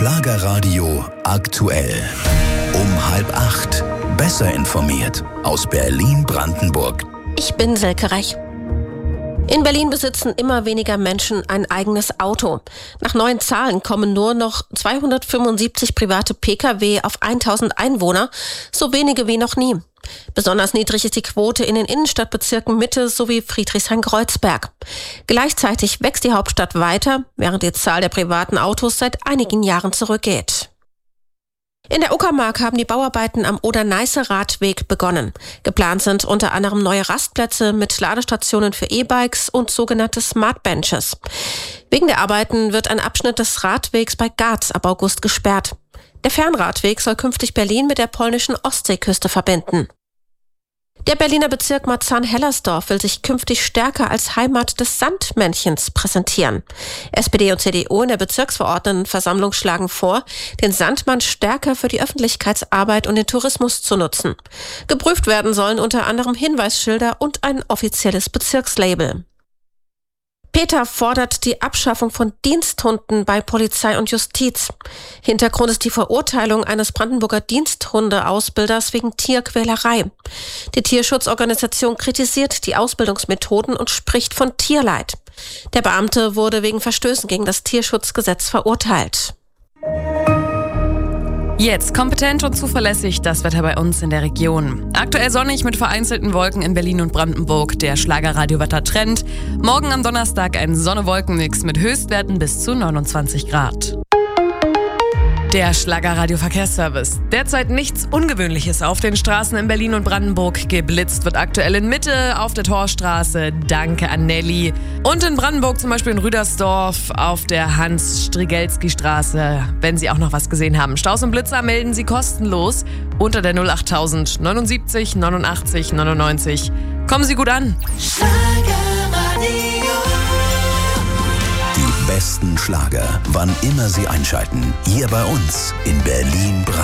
Schlagerradio aktuell. Um 7:30. Besser informiert aus Berlin-Brandenburg. Ich bin Silke Rech. In Berlin besitzen immer weniger Menschen ein eigenes Auto. Nach neuen Zahlen kommen nur noch 275 private Pkw auf 1000 Einwohner, so wenige wie noch nie. Besonders niedrig ist die Quote in den Innenstadtbezirken Mitte sowie Friedrichshain-Kreuzberg. Gleichzeitig wächst die Hauptstadt weiter, während die Zahl der privaten Autos seit einigen Jahren zurückgeht. In der Uckermark haben die Bauarbeiten am Oder-Neiße-Radweg begonnen. Geplant sind unter anderem neue Rastplätze mit Ladestationen für E-Bikes und sogenannte Smart Benches. Wegen der Arbeiten wird ein Abschnitt des Radwegs bei Garz ab August gesperrt. Der Fernradweg soll künftig Berlin mit der polnischen Ostseeküste verbinden. Der Berliner Bezirk Marzahn-Hellersdorf will sich künftig stärker als Heimat des Sandmännchens präsentieren. SPD und CDU in der Bezirksverordnetenversammlung schlagen vor, den Sandmann stärker für die Öffentlichkeitsarbeit und den Tourismus zu nutzen. Geprüft werden sollen unter anderem Hinweisschilder und ein offizielles Bezirkslabel. Peter fordert die Abschaffung von Diensthunden bei Polizei und Justiz. Hintergrund ist die Verurteilung eines Brandenburger Diensthundeausbilders wegen Tierquälerei. Die Tierschutzorganisation kritisiert die Ausbildungsmethoden und spricht von Tierleid. Der Beamte wurde wegen Verstößen gegen das Tierschutzgesetz verurteilt. Jetzt kompetent und zuverlässig das Wetter bei uns in der Region. Aktuell sonnig mit vereinzelten Wolken in Berlin und Brandenburg. Der Schlagerradio-Wetter-Trend. Morgen am Donnerstag ein Sonne-Wolken-Mix mit Höchstwerten bis zu 29 Grad. Der Schlagerradio-Verkehrsservice. Derzeit nichts Ungewöhnliches auf den Straßen in Berlin und Brandenburg. Geblitzt wird aktuell in Mitte auf der Torstraße. Danke an Nelly. Und in Brandenburg zum Beispiel in Rüdersdorf auf der Hans-Strigelski-Straße. Wenn Sie auch noch was gesehen haben. Staus und Blitzer melden Sie kostenlos unter der 08000 79 89 99. Kommen Sie gut an. Die besten Schlager, wann immer Sie einschalten. Hier bei uns in Berlin-Brandenburg.